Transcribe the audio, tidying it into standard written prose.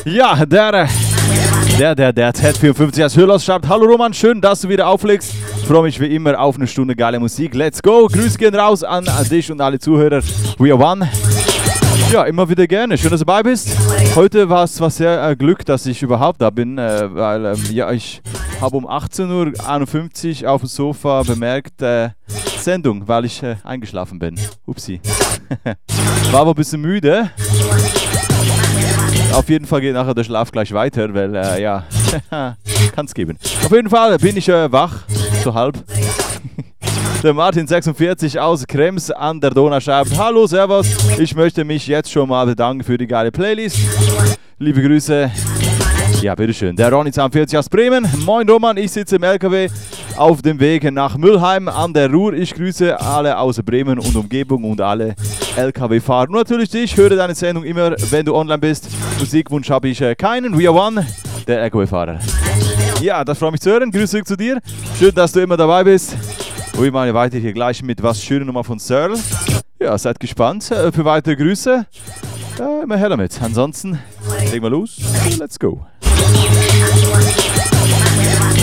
Ja, der Z54 als Hörlos schreibt: Hallo Roman, schön, dass du wieder auflegst. Ich freue mich wie immer auf eine Stunde geile Musik. Let's go! Grüße gehen raus an dich und alle Zuhörer. We are one. Ja, immer wieder gerne. Schön, dass du dabei bist. Heute war es sehr Glück, dass ich überhaupt da bin, weil ich habe um 18:51 Uhr auf dem Sofa bemerkt, Sendung, weil ich eingeschlafen bin. Upsi. War aber ein bisschen müde. Auf jeden Fall geht nachher der Schlaf gleich weiter, weil kann es geben. Auf jeden Fall bin ich wach, so halb. Der Martin46 aus Krems an der Donau schreibt: Hallo, servus, ich möchte mich jetzt schon mal bedanken für die geile Playlist. Liebe Grüße. Ja, bitteschön. Der Ronny42 aus Bremen. Moin Roman, ich sitze im LKW auf dem Weg nach Mülheim an der Ruhr. Ich grüße alle aus Bremen und Umgebung und alle LKW-Fahrer. Und natürlich dich, höre deine Sendung immer, wenn du online bist. Musikwunsch habe ich keinen. We are one, der LKW-Fahrer. Ja, das freut mich zu hören. Grüße zu dir. Schön, dass du immer dabei bist. Und wir machen weiter hier gleich mit was Schönes nochmal von Searle. Ja, seid gespannt für weitere Grüße. Immer her damit. Ansonsten legen wir los. Let's go.